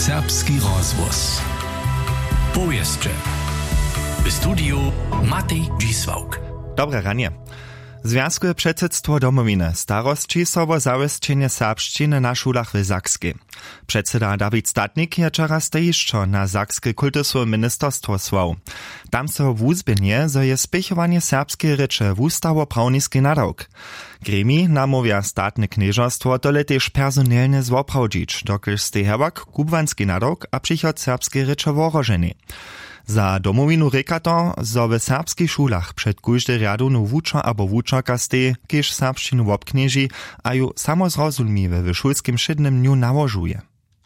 Serbski rozhłos. Powieszcze. W studiu Matej Dzisłauk. Dobre ranie. Związkowe předsedstvo domowiny starostči so o zawěsćenje serbšćiny na šulach w Sakskej. Předseda David Statnik je čara stejišćo na Sakske kultusowe ministerstwo słał. Tam so wuzběnje, zo je spěchovanje serbskiej reče wustawo-prawniski nadawk. Gremi namówia statne knieżostwo dole też personelnie zwoprawdzić, dokelž stej herbak kubwanski nadawk a přichod serbskiej reče woroženy. Za domowinu reka to, zo w serbskich szulach przed kóždy riadunu wuča abo wučarka stej, kiež serbšćinu wobknieži, a ju samozrozumliwe w szulskim šednym dniu nałożuje.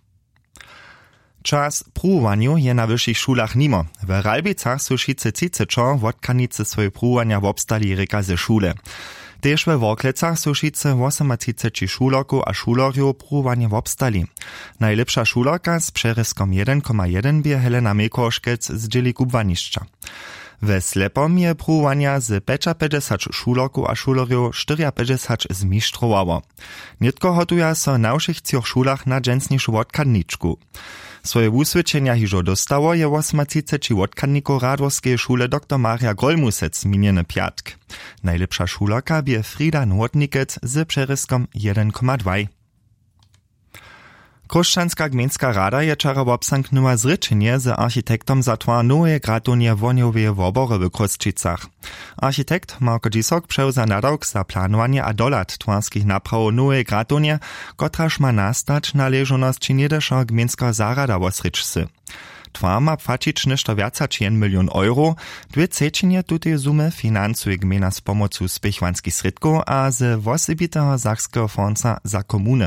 Czas pruwaniu je na wyższych szulach nimo. W Ralbicach su šice cicečo wodkanice swoje pruwania wobstali reka ze szule. Tež we Worklecach su šice 38 šuloku a šulorju pruwanie wobstali. Najlepsza šulorka z přeryskom 1,1 bie Helena Mekoškec z dzieli kubwanišća. We Slepom je pruwania z 55 šuloku a šulorju 54 zmištrowało. Nitko hotuja so na všich szulach na dżensniejszą wodkanniczku. Swoje wusvědčenia hižo dostało je 38 wodkanników Radworskiej szule dr Maria Grolmusec miniony piatk. Najlepsza šularka bie Frida Nordnikec z přeryskom 1,2. Koščanska gmejnska rada je čara obsanknula zrečenje z architektom za tvar nowe gratonje wonjowe wobory w Kosčicach. Architekt Marko Dzisok převza nadawk za planowanie a dolat twarskich napraw nowe gratonje, kotraž ma nastać należonost či niedešo gmejnska zarada wosrečsy. Twar ma płacić nešto viaca či 1 milion euro, 2/3 tutej sumy financuje gmejna z pomocu spěchwanskich sredków a z wosebitego Sakskiego fonda za komuny.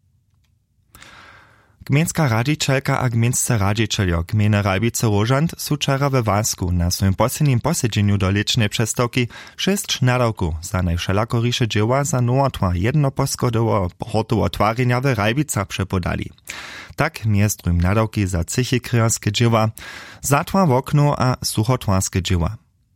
Gmejnska radźičelka a gmejnsce radźičeljo gmejne Ralbice-Rožant su čara we Wasku na swojim poslednim posedźenju do lečnej přestawki 6 nadawków za najwšelakoriše dzieła za nowotwar jednoposkodowo hortowo twarjenja w Ralbicach przepodali. Tak miestrujem nadawki za cychikryjarskie dzieła, zatwar w okno a suchotwarskie dzieła.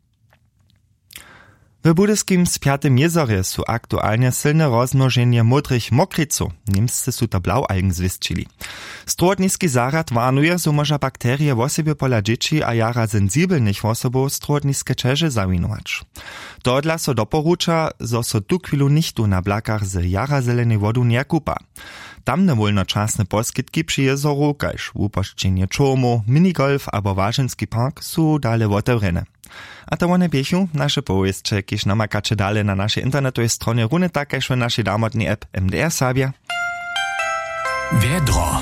W budyskim Spiatym jezorje su aktualnie silne rozmnożenie modrych mokriców. Niemscy su to blaualgen zwistčili. Strodniski zarad warnuje, zo może bakterie w osobie pola dzieci a jara sensibelnych osobów strodniske czeże zawinować. To dla so doporuča, zo so tu chwilu nichtu na blakach z jara zelenej wodu nie kupa. Tamne wolnoczasne poskitki przy jezoru, kaž upošćenje čomu, minigolf abo Waženski park su dale otevřene. A to one biechu naše powieszcze, kiž namakače dale na naszej internetowej stronie rune takaž v naszej damotnej app MDR Sabia. Wiedro.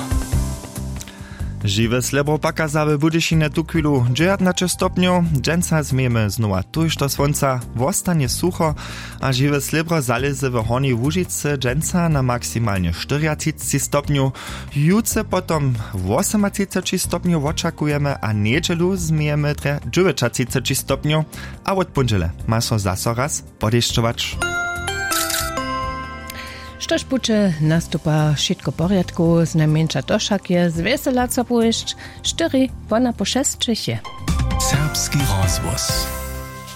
Žiwe slebo pakazawe Budyšine tu chwilu 19 stopniów, dżęca zmiemy znowa tuż do słońca, wostanie sucho, a žiwe slebro zalezy w Hornej Łužicy dżęca na maksymalnie 40 stopniów, juce potom 38 stopniów oczekujemy, a niedzielu zmiemy 39 stopniów, a od ponedźele ma so zaso raz podešťować. Štož puče nastupa všetko poriadku, znajmenša tošak je z veselaca povišť, 4 po 6 Čeche. Serbski rozhłos.